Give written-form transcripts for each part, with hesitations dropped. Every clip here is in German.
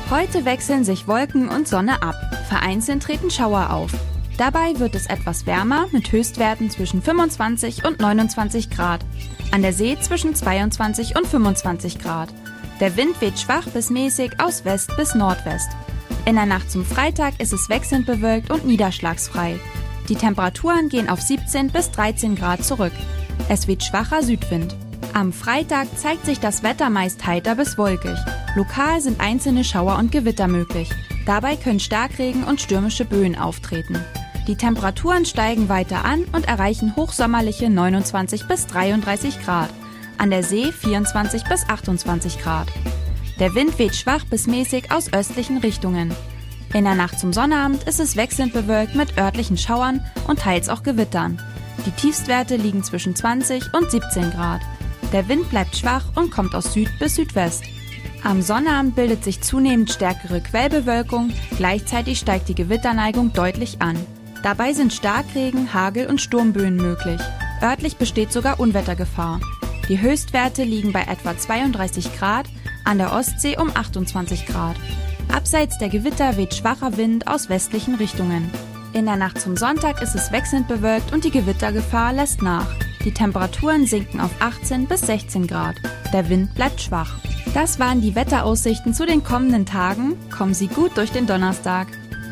Heute wechseln sich Wolken und Sonne ab. Vereinzelt treten Schauer auf. Dabei wird es etwas wärmer mit Höchstwerten zwischen 25 und 29 Grad. An der See zwischen 22 und 25 Grad. Der Wind weht schwach bis mäßig aus West bis Nordwest. In der Nacht zum Freitag ist es wechselnd bewölkt und niederschlagsfrei. Die Temperaturen gehen auf 17 bis 13 Grad zurück. Es weht schwacher Südwind. Am Freitag zeigt sich das Wetter meist heiter bis wolkig. Lokal sind einzelne Schauer und Gewitter möglich. Dabei können Starkregen und stürmische Böen auftreten. Die Temperaturen steigen weiter an und erreichen hochsommerliche 29 bis 33 Grad. An der See 24 bis 28 Grad. Der Wind weht schwach bis mäßig aus östlichen Richtungen. In der Nacht zum Sonnabend ist es wechselnd bewölkt mit örtlichen Schauern und teils auch Gewittern. Die Tiefstwerte liegen zwischen 20 und 17 Grad. Der Wind bleibt schwach und kommt aus Süd bis Südwest. Am Sonnabend bildet sich zunehmend stärkere Quellbewölkung, gleichzeitig steigt die Gewitterneigung deutlich an. Dabei sind Starkregen, Hagel und Sturmböen möglich. Örtlich besteht sogar Unwettergefahr. Die Höchstwerte liegen bei etwa 32 Grad, an der Ostsee um 28 Grad. Abseits der Gewitter weht schwacher Wind aus westlichen Richtungen. In der Nacht zum Sonntag ist es wechselnd bewölkt und die Gewittergefahr lässt nach. Die Temperaturen sinken auf 18 bis 16 Grad. Der Wind bleibt schwach. Das waren die Wetteraussichten zu den kommenden Tagen. Kommen Sie gut durch den Donnerstag.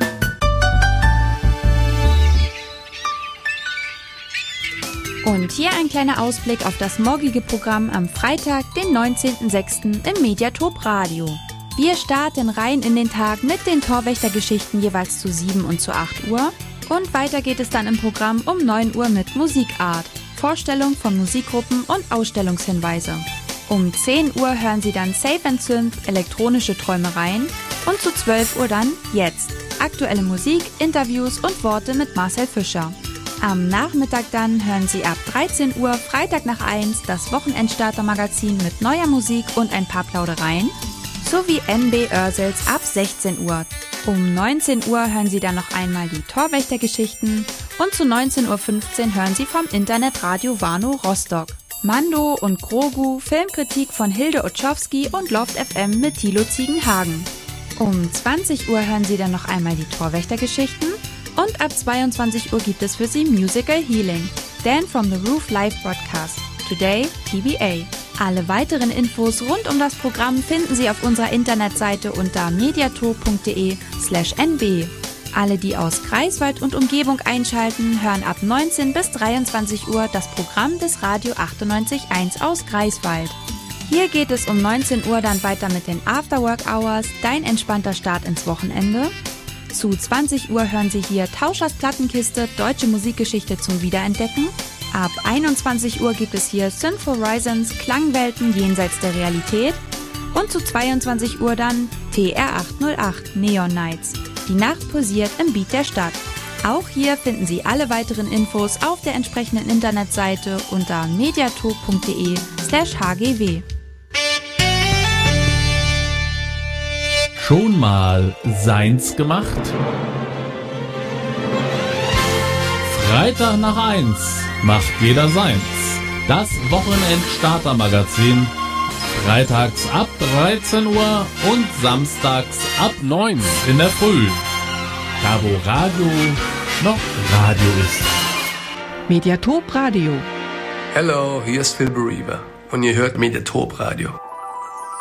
Und hier ein kleiner Ausblick auf das morgige Programm am Freitag, den 19.06. im Mediatop Radio. Wir starten rein in den Tag mit den Torwächtergeschichten jeweils zu 7 und zu 8 Uhr. Und weiter geht es dann im Programm um 9 Uhr mit Musikart, Vorstellung von Musikgruppen und Ausstellungshinweise. Um 10 Uhr hören Sie dann Safe & Synth, elektronische Träumereien und zu 12 Uhr dann Jetzt. Aktuelle Musik, Interviews und Worte mit Marcel Fischer. Am Nachmittag dann hören Sie ab 13 Uhr Freitag nach 1 das Wochenendstarter-Magazin mit neuer Musik und ein paar Plaudereien sowie NB Örsels ab 16 Uhr. Um 19 Uhr hören Sie dann noch einmal die Torwächtergeschichten und zu 19.15 Uhr hören Sie vom Internetradio Warnow Rostock. Mando und Grogu, Filmkritik von Hilde Otschowski und Loft FM mit Thilo Ziegenhagen. Um 20 Uhr hören Sie dann noch einmal die Torwächtergeschichten und ab 22 Uhr gibt es für Sie Musical Healing, Dan from the Roof Live Broadcast, Today TBA. Alle weiteren Infos rund um das Programm finden Sie auf unserer Internetseite unter mediator.de/nb. Alle, die aus Greifswald und Umgebung einschalten, hören ab 19 bis 23 Uhr das Programm des Radio 98.1 aus Greifswald. Hier geht es um 19 Uhr dann weiter mit den Afterwork Hours, dein entspannter Start ins Wochenende. Zu 20 Uhr hören Sie hier Tauschers Plattenkiste, deutsche Musikgeschichte zum Wiederentdecken. Ab 21 Uhr gibt es hier Synth Horizons, Klangwelten jenseits der Realität. Und zu 22 Uhr dann TR808 Neon Nights. Die Nacht pulsiert im Beat der Stadt. Auch hier finden Sie alle weiteren Infos auf der entsprechenden Internetseite unter mediator.de/hgw. Schon mal seins gemacht? Freitag nach 1 macht jeder seins. Das Wochenend-Starter-Magazin. Freitags ab 13 Uhr und samstags ab 9 in der Früh. Da wo Radio noch Radio ist. Mediatop Radio. Hello, hier ist Phil Bereaver und ihr hört Mediatop Radio.